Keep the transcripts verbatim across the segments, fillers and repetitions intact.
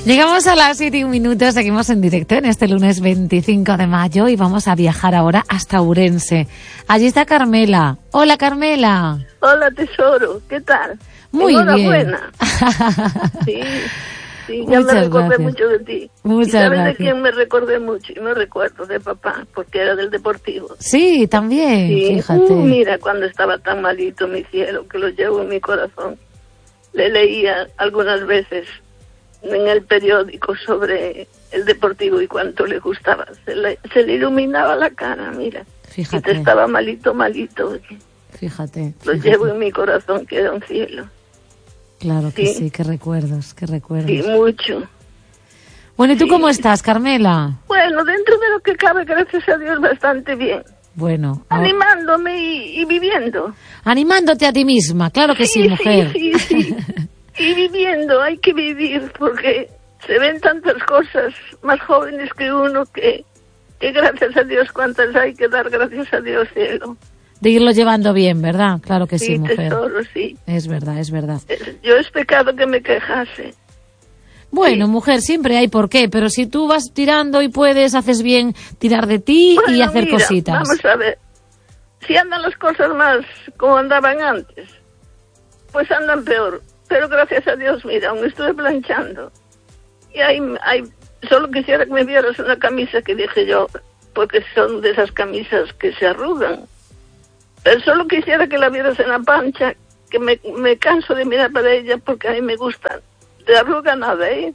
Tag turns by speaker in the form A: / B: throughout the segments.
A: Llegamos a las siete y un minuto, seguimos en directo en este lunes veinticinco de mayo y vamos a viajar ahora hasta Ourense. Allí está Carmela. Hola, Carmela.
B: Hola, tesoro. ¿Qué tal?
A: Muy
B: Enhorabuena. Bien. Sí, sí, ya
A: Muchas
B: me recordé
A: gracias.
B: mucho de ti.
A: Muchas
B: ¿Y sabes
A: gracias.
B: de quién me recordé mucho? Y me recuerdo de papá, porque era del Deportivo.
A: Sí, también,
B: Sí,
A: fíjate.
B: uh, mira, cuando estaba tan malito, mi cielo, que lo llevo en mi corazón. Le leía algunas veces en el periódico sobre el Deportivo y cuánto le gustaba. Se le, se le iluminaba la cara, mira.
A: Fíjate.
B: Y te estaba malito, malito. Oye.
A: Fíjate.
B: Lo
A: fíjate.
B: llevo en mi corazón, que era un cielo.
A: Claro que
B: Sí.
A: sí, qué recuerdos, qué recuerdos.
B: Sí, mucho.
A: Bueno, ¿y tú
B: Sí.
A: cómo estás, Carmela?
B: Bueno, dentro de lo que cabe, gracias a Dios, bastante bien.
A: Bueno, ahora-
B: Animándome y, y viviendo.
A: animándote a ti misma, claro que sí, mujer.
B: Sí, sí, sí. Y viviendo, hay que vivir, porque se ven tantas cosas más jóvenes que uno que, que gracias a Dios, cuántas hay que dar gracias a Dios, cielo.
A: De irlo llevando bien, ¿verdad? Claro que sí,
B: Sí,
A: mujer.
B: tesoro, sí.
A: Es verdad, es verdad.
B: Eh, Yo es pecado que me quejase.
A: Bueno,
B: Sí.
A: mujer, siempre hay por qué, pero si tú vas tirando y puedes, haces bien tirar de ti y
B: Bueno,
A: hacer
B: mira,
A: cositas.
B: Vamos a ver. Si andan las cosas más como andaban antes, pues andan peor. Pero gracias a Dios, mira, aún estuve planchando. Y hay, hay, solo quisiera que me vieras una camisa que dije yo, porque son de esas camisas que se arrugan. Pero solo quisiera que la vieras en la pancha, que me, me canso de mirar para ella porque a mí me gustan. Te arruga nada, ¿eh?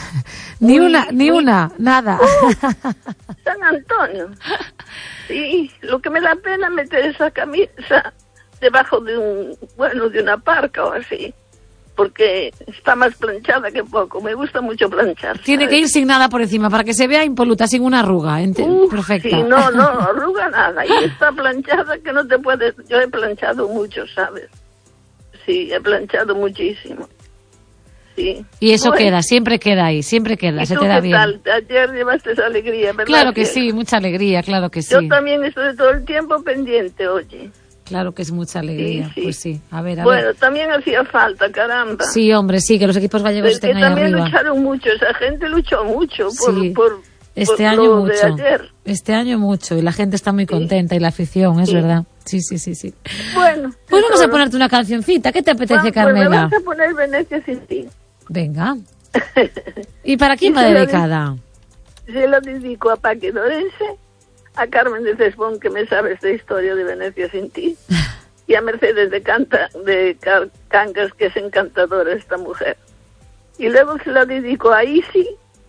A: Ni
B: Muy-
A: una, ni
B: muy-
A: una, nada.
B: San Antonio. Sí, lo que me da pena es meter esa camisa debajo de un, bueno, de una parca o así, porque está más planchada que poco. Me gusta mucho planchar.
A: Tiene
B: ¿sabes?
A: que ir sin nada por encima para que se vea impoluta, sin una arruga. ente-
B: Uf,
A: Perfecta.
B: Sí, no, no, arruga nada. Y está planchada que no te puedes. Yo he planchado mucho, ¿sabes? Sí, he planchado muchísimo. Sí.
A: Y eso
B: Bueno,
A: queda, siempre queda ahí, siempre queda,
B: ¿y
A: se
B: tú
A: te da
B: qué
A: bien.
B: tal? Ayer llevaste esa alegría, ¿verdad?
A: Claro que
B: cielo?
A: sí, mucha alegría, claro que sí.
B: Yo también estoy todo el tiempo pendiente, oye.
A: Claro que es mucha alegría,
B: Sí, sí.
A: pues sí. A ver, a
B: Bueno,
A: ver.
B: también hacía falta, caramba.
A: Sí, hombre, sí, que los equipos gallegos
B: Porque
A: estén ahí
B: también
A: arriba.
B: lucharon mucho, esa gente luchó mucho por,
A: Sí,
B: por,
A: este
B: por
A: año
B: lo de
A: mucho.
B: ayer.
A: Este año mucho y la gente está muy contenta y la afición, es
B: Sí.
A: verdad. Sí, sí, sí, sí.
B: Bueno.
A: Pues vamos a
B: tesoro.
A: ponerte una cancioncita. ¿Qué te apetece,
B: Vamos, pues
A: Carmela?
B: me vas a poner Venecia sin ti.
A: Venga. ¿Y para quién
B: Y
A: va
B: se la
A: dedicada?
B: Se lo dedico a Paqui Dorense, a Carmen de Cespón, que me sabe esta historia de Venecia sin ti, y a Mercedes de, Canta, de Car- Cangas, que es encantadora esta mujer. Y luego se la dedico a Isi,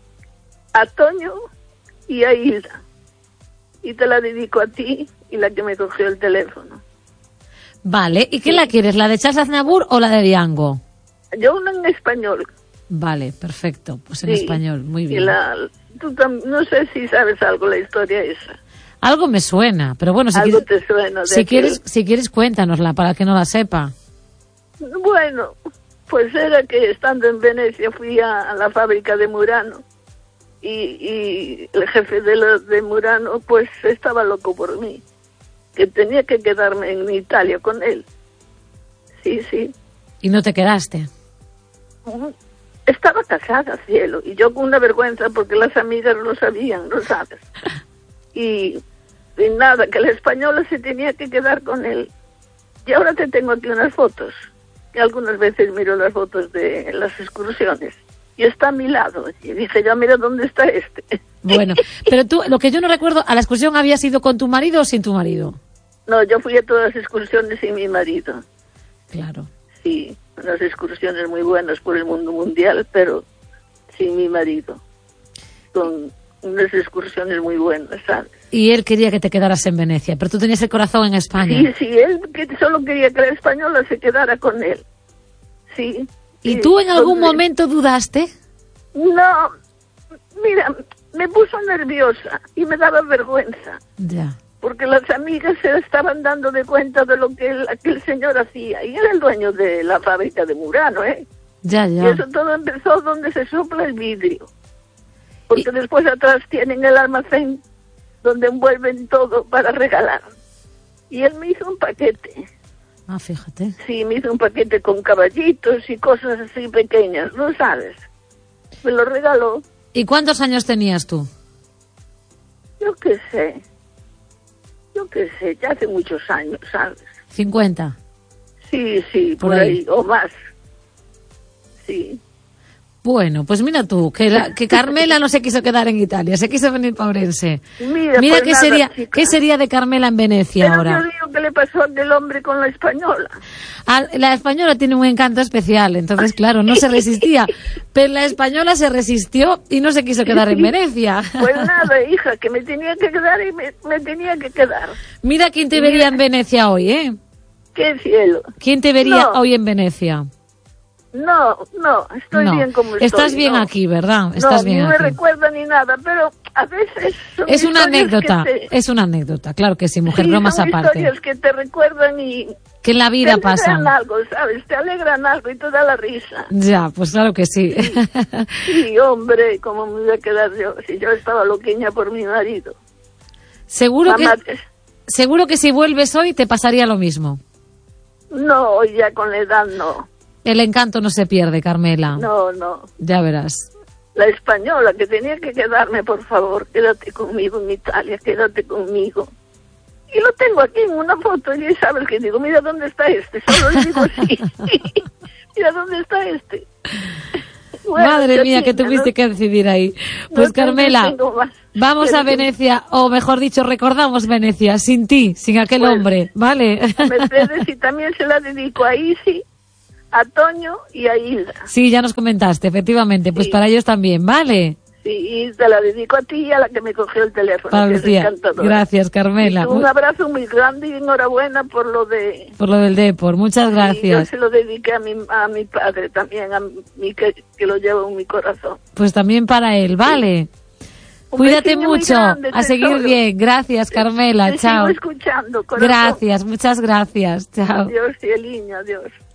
B: a Toño y a Hilda. Y te la dedico a ti y la que me cogió el teléfono.
A: Vale. ¿Y qué la quieres? ¿La de Charles Aznavour o la de Diango?
B: Yo una en español.
A: Vale, perfecto. Pues en
B: Sí.
A: español, muy
B: Y
A: bien.
B: la, tú tam- no sé si sabes algo la historia esa.
A: Algo me suena, pero bueno, si
B: Algo
A: quieres,
B: te suena de
A: si
B: aquel.
A: quieres, si quieres cuéntanosla para que no la sepa.
B: Bueno, pues era que estando en Venecia fui a, a la fábrica de Murano y, y el jefe de, la, de Murano pues estaba loco por mí, que tenía que quedarme en Italia con él. Sí, sí.
A: Y no te quedaste.
B: Ujú. Estaba casada, cielo, y yo con una vergüenza porque las amigas lo sabían, ¿no sabes? Y, y nada, que la española se tenía que quedar con él. Y ahora te tengo aquí unas fotos, que algunas veces miro las fotos de las excursiones, y está a mi lado. Y dije, ya mira dónde está este.
A: Bueno, pero tú, lo que yo no recuerdo, ¿a la excursión habías ido con tu marido o sin tu marido?
B: No, yo fui a todas las excursiones sin mi marido.
A: Claro.
B: Sí, unas excursiones muy buenas por el mundo mundial, pero sin mi marido. Con unas excursiones muy buenas, ¿sabes?
A: Y él quería que te quedaras en Venecia, pero tú tenías el corazón en España.
B: Sí, sí, él que solo quería que la española se quedara con él. Sí.
A: ¿Y
B: sí,
A: tú en algún
B: entonces-
A: momento dudaste?
B: No, mira, me puso nerviosa y me daba vergüenza,
A: Ya.
B: porque las amigas se estaban dando de cuenta de lo que el, aquel señor hacía, y era el dueño de la fábrica de Murano, ¿eh?
A: Ya,
B: Y
A: ya.
B: eso todo empezó donde se sopla el vidrio, porque
A: Y-
B: después atrás tienen el almacén donde envuelven todo para regalar. Y él me hizo un paquete.
A: Ah, fíjate.
B: Sí, me hizo un paquete con caballitos y cosas así pequeñas, ¿no sabes? Me lo regaló.
A: ¿Y cuántos años tenías tú?
B: Yo qué sé. Yo qué sé, ya hace muchos años, ¿sabes?
A: cincuenta.
B: Sí, sí, por, por ahí. ahí, o más. Sí.
A: Bueno, pues mira tú, que, la, que Carmela no se quiso quedar en Italia, se quiso venir para Ourense.
B: Mira,
A: mira
B: pues
A: qué,
B: nada,
A: sería,
B: chica.
A: qué sería de Carmela en Venecia
B: Pero
A: ahora.
B: yo digo que le pasó a aquel hombre con la española.
A: Ah, la española tiene un encanto especial, entonces claro, no se resistía. Pero la española se resistió y no se quiso quedar en Venecia.
B: Pues nada, hija, que me tenía que quedar y me, me tenía que quedar.
A: Mira quién te vería en Venecia hoy, ¿eh?
B: ¡Qué cielo!
A: ¿Quién te vería
B: no.
A: hoy en Venecia?
B: No, no, estoy
A: no.
B: bien como estoy.
A: Estás bien
B: no.
A: aquí, ¿verdad? Estás
B: no,
A: bien
B: no me
A: aquí.
B: recuerda ni nada, pero a veces son
A: es una anécdota,
B: te...
A: es una anécdota, claro que sí, mujer,
B: sí,
A: bromas
B: son
A: aparte.
B: historias que te recuerdan y
A: que en la vida
B: te
A: pasan.
B: alegran algo, ¿sabes? Te alegran algo y te da la risa.
A: Ya, pues claro que sí.
B: Sí, sí, hombre, ¿cómo me voy a quedar yo? Si yo estaba loqueña por mi marido.
A: Seguro
B: Mamá,
A: que seguro que si vuelves hoy te pasaría lo mismo.
B: No, ya con la edad no.
A: El encanto no se pierde, Carmela.
B: No, no.
A: Ya verás.
B: La española, que tenía que quedarme, por favor, quédate conmigo en Italia, quédate conmigo. Y lo tengo aquí en una foto, y sabes que digo, mira dónde está este, solo le digo sí. Mira dónde está este. Bueno,
A: madre mía, que
B: tiene,
A: tuviste
B: ¿no?
A: que decidir ahí. Pues
B: no
A: Carmela,
B: tengo más.
A: vamos
B: Pero
A: a Venecia, o mejor dicho, recordamos Venecia, sin ti, sin aquel
B: pues,
A: hombre, ¿vale?
B: Mercedes, y también se la dedico a Isi, a Toño y a Hilda.
A: Sí, ya nos comentaste, efectivamente, pues sí. Para ellos también, ¿vale?
B: Sí, y te la dedico a ti y a la que me cogió el teléfono,
A: Para
B: que
A: Lucía.
B: es encantadora.
A: Gracias, Carmela.
B: Y un abrazo muy grande y enhorabuena por lo de...
A: Por lo del Depor, muchas gracias.
B: Y yo se lo dediqué a mi, a mi padre también, a mí que, que lo llevo en mi corazón.
A: Pues también para él, ¿vale? Sí. Cuídate mucho, grande, a seguir tesoro. Bien. Gracias, Carmela,
B: te
A: chao.
B: Sigo escuchando, corazón.
A: Gracias, muchas gracias, chao.
B: Adiós, cieliño, adiós.